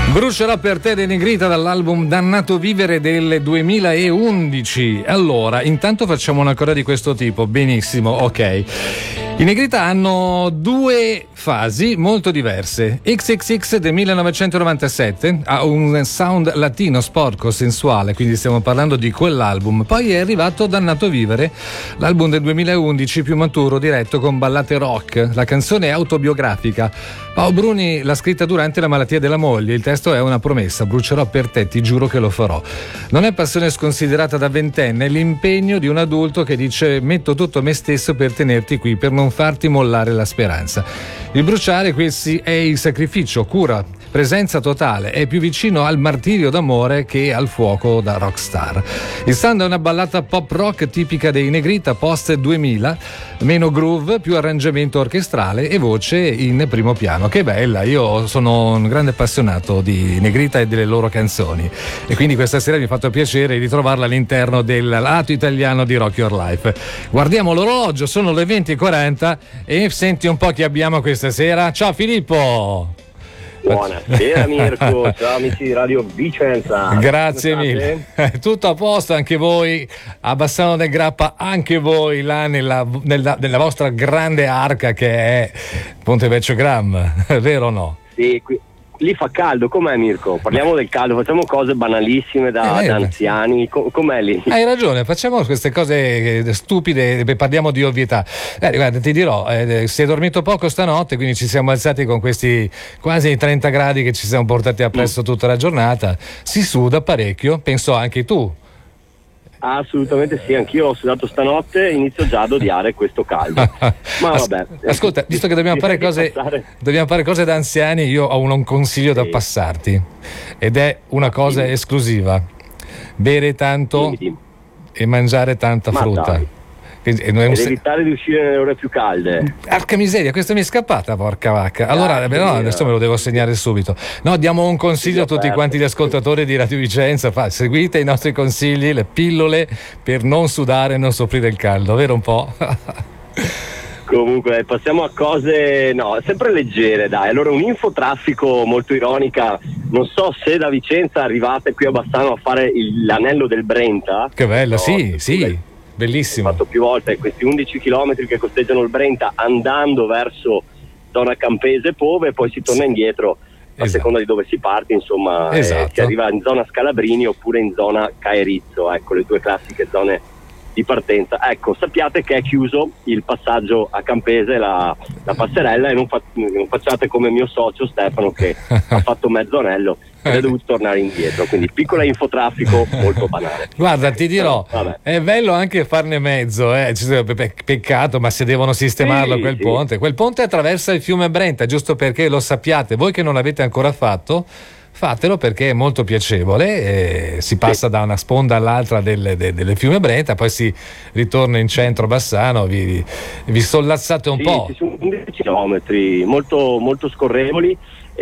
Brucerò per te dei Negrita dall'album Dannato Vivere del 2011. Allora, intanto facciamo una cosa di questo tipo. Benissimo, ok. I Negrita hanno due fasi molto diverse. XXX del 1997 ha un sound latino, sporco, sensuale, quindi stiamo parlando di quell'album. Poi è arrivato Dannato Vivere, l'album del 2011 più maturo, diretto con ballate rock. La canzone è autobiografica. Paolo Bruni l'ha scritta durante la malattia della moglie. Il testo è una promessa: brucerò per te, ti giuro che lo farò. Non è passione sconsiderata da ventenne, è l'impegno di un adulto che dice: metto tutto me stesso per tenerti qui, per non farti mollare la speranza. Il bruciare questi è il sacrificio, cura, presenza totale, è più vicino al martirio d'amore che al fuoco da rockstar. Il sound è una ballata pop rock tipica dei Negrita post 2000, meno groove, più arrangiamento orchestrale e voce in primo piano. Che bella, io sono un grande appassionato di Negrita e delle loro canzoni e quindi questa sera mi ha fatto piacere ritrovarla all'interno del lato italiano di Rock Your Life. Guardiamo l'orologio, sono le 20:40 e senti un po' chi abbiamo questa sera. Ciao Filippo! Buonasera Mirko, ciao amici di Radio Vicenza. Grazie mille. Tutto a posto, anche voi a Bassano del Grappa, anche voi là nella vostra grande arca che è Ponte Vecchio Gram, vero o no? Sì, lì fa caldo, com'è Mirko? Parliamo del caldo, facciamo cose banalissime da anziani, com'è lì? Hai ragione, facciamo queste cose stupide, parliamo di ovvietà. Guarda, ti dirò, si è dormito poco stanotte, quindi ci siamo alzati con questi quasi 30 gradi che ci siamo portati appresso tutta la giornata. Si suda parecchio, penso anche tu. Assolutamente sì, anch'io ho sudato stanotte, inizio già ad odiare questo caldo. Ma vabbè. Ascolta, visto che dobbiamo fare cose da anziani, io ho un consiglio da passarti ed è una cosa esclusiva: bere tanto e mangiare tanta frutta. Dai. Ed evitare di uscire nelle ore più calde. Porca miseria, questa mi è scappata, porca vacca. Allora, adesso me lo devo segnare subito. No, diamo un consiglio a tutti quanti gli ascoltatori di Radio Vicenza: seguite i nostri consigli, le pillole per non sudare e non soffrire il caldo, vero un po'? Comunque passiamo a cose sempre leggere, dai. Allora, un infotraffico molto ironica. Non so se da Vicenza arrivate qui a Bassano a fare l'anello del Brenta. Che bello, sì. Bellissimo. Ho fatto più volte questi 11 chilometri che costeggiano il Brenta andando verso zona Campese Pove e poi si torna indietro a seconda di dove si parte, insomma. Si arriva in zona Scalabrini oppure in zona Caerizzo, ecco le due classiche zone di partenza. Ecco, sappiate che è chiuso il passaggio a Campese, la passerella, e non facciate come mio socio Stefano che ha fatto mezzo anello ed è dovuto tornare indietro, quindi piccola infotraffico molto banale. Guarda, ti dirò, è bello anche farne mezzo, peccato, ma se devono sistemarlo quel ponte attraversa il fiume Brenta, giusto perché lo sappiate, voi che non l'avete ancora fatto, fatelo perché è molto piacevole, si passa da una sponda all'altra del fiume Brenta, poi si ritorna in centro Bassano, vi sollazzate un po'. Ci sono 11 chilometri molto, molto scorrevoli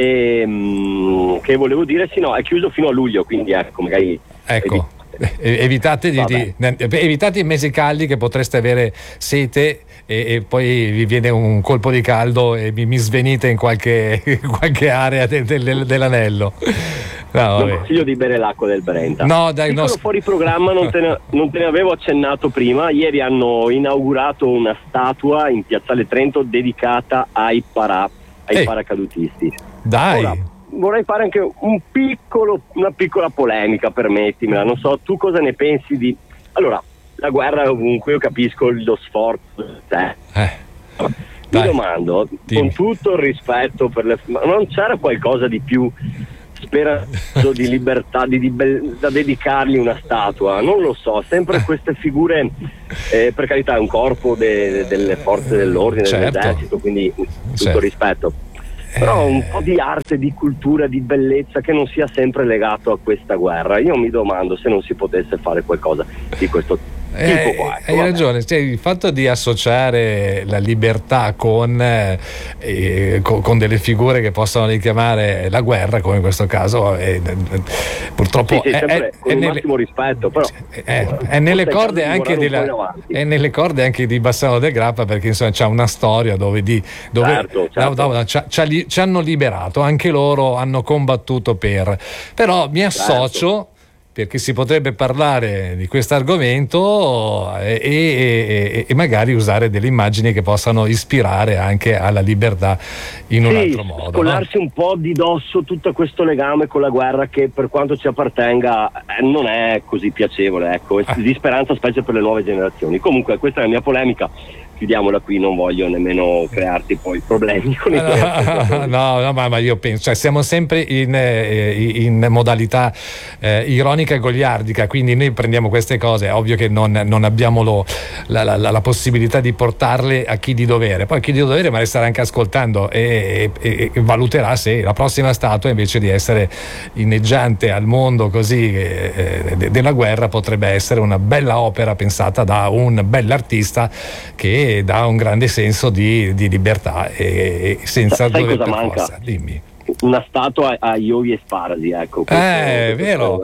e che volevo dire, è chiuso fino a luglio, quindi magari evitate evitate i mesi caldi che potreste avere sete e poi vi viene un colpo di caldo e mi svenite in qualche area dell'anello. Non consiglio di bere l'acqua del Brenta. No, dai, fuori programma, non te ne avevo accennato prima. Ieri hanno inaugurato una statua in Piazzale Trento dedicata ai paracadutisti. Dai. Ora, vorrei fare anche una piccola polemica, permettimela. Non so, tu cosa ne pensi di... Allora, la guerra è ovunque, io capisco lo sforzo. Mi domando, con tutto il rispetto ma non c'era qualcosa di più speranzoso, di libertà, da dedicargli una statua? Non lo so, sempre queste figure, per carità è un corpo delle forze dell'ordine, dell'esercito, quindi tutto rispetto. Però un po' di arte, di cultura, di bellezza che non sia sempre legato a questa guerra. Io mi domando se non si potesse fare qualcosa di questo Hai ragione, cioè, il fatto di associare la libertà con delle figure che possono richiamare la guerra, come in questo caso, purtroppo è con massimo rispetto, però è nelle corde anche di Bassano del Grappa, perché insomma c'ha una storia dove certo. Ci hanno liberato, anche loro hanno combattuto però mi associo, perché si potrebbe parlare di questo argomento e magari usare delle immagini che possano ispirare anche alla libertà in un altro modo. Scollarsi un po' di dosso tutto questo legame con la guerra che, per quanto ci appartenga, non è così piacevole, ecco, di speranza specie per le nuove generazioni. Comunque questa è la mia polemica. Chiudiamola qui, non voglio nemmeno crearti poi problemi con i no, ma io penso, cioè, siamo sempre in modalità ironica e goliardica, quindi noi prendiamo queste cose, è ovvio che non abbiamo la possibilità di portarle a chi di dovere, poi chi di dovere magari starà anche ascoltando e valuterà se la prossima statua, invece di essere inneggiante al mondo così della guerra, potrebbe essere una bella opera pensata da un bell'artista che dà un grande senso di libertà e senza dover per forza. Dimmi. Una statua a Iovi e Sparasi, ecco. È vero.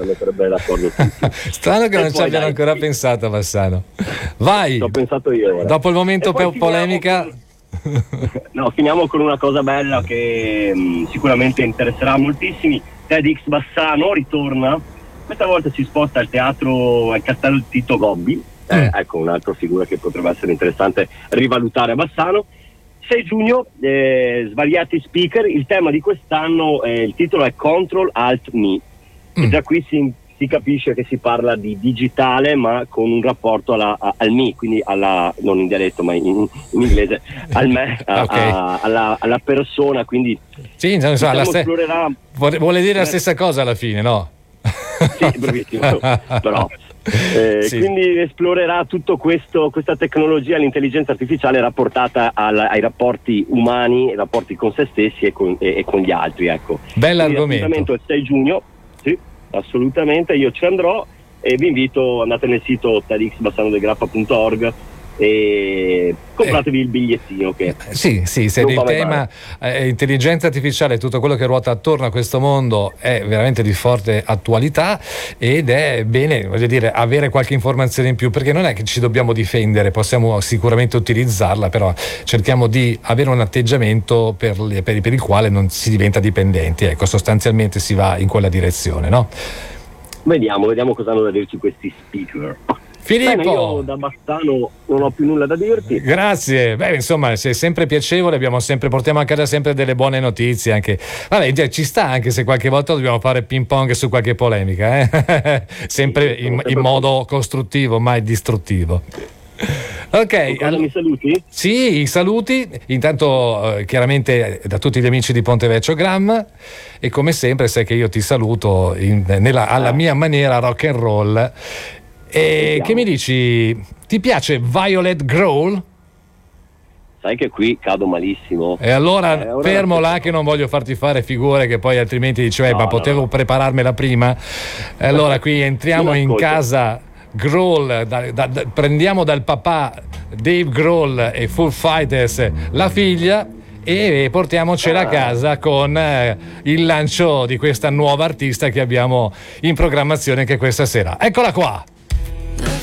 Strano che non ci abbiano ancora pensato, Bassano. Vai. L'ho pensato io ora. Dopo il momento polemica. Finiamo con una cosa bella che sicuramente interesserà moltissimi. TEDx Bassano ritorna. Questa volta si sposta al teatro al Castello di Tito Gobbi. Ecco un'altra figura che potrebbe essere interessante rivalutare a Bassano. 6 giugno, svariati speaker. Il tema di quest'anno, il titolo è Control Alt Me, e già qui si capisce che si parla di digitale, ma con un rapporto al me, quindi non in dialetto ma in inglese, al me, okay. alla persona, quindi sì, esplorerà, vuole dire la stessa cosa alla fine, no? Sì, bravissimo, però sì. Quindi esplorerà tutto questa tecnologia, l'intelligenza artificiale rapportata ai rapporti umani, ai rapporti con se stessi e con gli altri, ecco. Bell'argomento. Il 6 giugno, sì, assolutamente, io ci andrò e vi invito, andate nel sito tedxbassanodelgrappa.org e compratevi il bigliettino che sì, se il tema intelligenza artificiale e tutto quello che ruota attorno a questo mondo è veramente di forte attualità, ed è bene, voglio dire, avere qualche informazione in più, perché non è che ci dobbiamo difendere, possiamo sicuramente utilizzarla, però cerchiamo di avere un atteggiamento per il quale non si diventa dipendenti, ecco, sostanzialmente si va in quella direzione, no? Vediamo cosa hanno da dirci questi speaker. Filippo, bene, io da Bassano non ho più nulla da dirti. Grazie. Insomma, sei sempre piacevole, portiamo a casa sempre delle buone notizie anche. Vabbè, ci sta anche se qualche volta dobbiamo fare ping pong su qualche polemica, sempre in modo costruttivo, mai distruttivo. Ok, allora, i saluti? Sì, i saluti. Intanto chiaramente da tutti gli amici di Pontevecchio Gram, e come sempre sai che io ti saluto alla mia maniera rock and roll. E che mi dici? Ti piace Violet Growl? Sai che qui cado malissimo. E allora fermo là, che non voglio farti fare figure che poi altrimenti dici ma potevo prepararmela prima. E allora qui entriamo in casa Growl, prendiamo dal papà Dave Grohl e Foo Fighters la figlia e portiamocela a casa con il lancio di questa nuova artista che abbiamo in programmazione anche questa sera. Eccola qua!